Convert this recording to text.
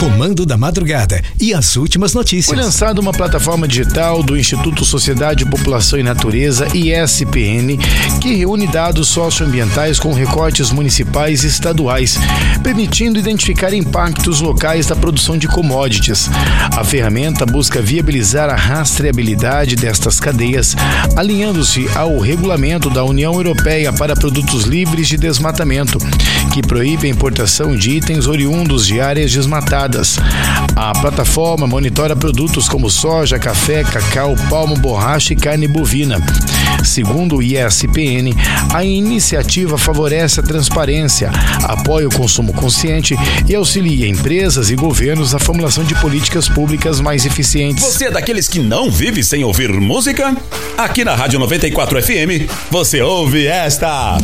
Comando da Madrugada e as últimas notícias. Foi lançada uma plataforma digital do Instituto Sociedade, População e Natureza, ISPN, que reúne dados socioambientais com recortes municipais e estaduais, permitindo identificar impactos locais da produção de commodities. A ferramenta busca viabilizar a rastreabilidade destas cadeias, alinhando-se ao regulamento da União Europeia para produtos livres de desmatamento, que proíbe a importação de itens oriundos de áreas desmatadas. A plataforma monitora produtos como soja, café, cacau, palmo, borracha e carne bovina. Segundo o ISPN, a iniciativa favorece a transparência, apoia o consumo consciente e auxilia empresas e governos na formulação de políticas públicas mais eficientes. Você é daqueles que não vive sem ouvir música? Aqui na Rádio 94 FM, você ouve esta.